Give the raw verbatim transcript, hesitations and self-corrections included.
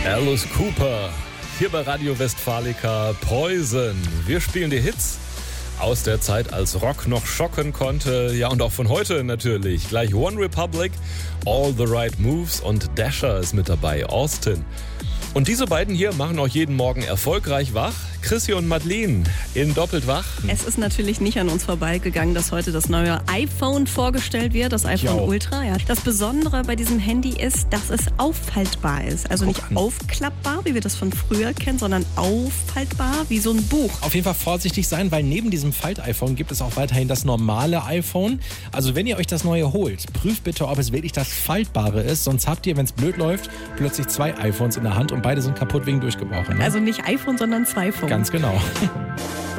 Alice Cooper, hier bei Radio Westfalica, Poison. Wir spielen die Hits aus der Zeit, als Rock noch schocken konnte. Ja, und auch von heute natürlich. Gleich One Republic, All the Right Moves und Dasher ist mit dabei, Austin. Und diese beiden hier machen auch jeden Morgen erfolgreich wach. Chrissy und Madeleine in Doppelt wach. Es ist natürlich nicht an uns vorbeigegangen, dass heute das neue iPhone vorgestellt wird, das iPhone Ultra. Ja. Das Besondere bei diesem Handy ist, dass es auffaltbar ist. Also Guck nicht an. aufklappbar, wie wir das von früher kennen, sondern auffaltbar wie so ein Buch. Auf jeden Fall vorsichtig sein, weil neben diesem Falt-iPhone gibt es auch weiterhin das normale iPhone. Also wenn ihr euch das neue holt, prüft bitte, ob es wirklich das Faltbare ist. Sonst habt ihr, wenn es blöd läuft, plötzlich zwei iPhones in der Hand und beide sind kaputt wegen Durchgebrochen. Ne? Also nicht iPhone, sondern zwei Phones. Ganz genau.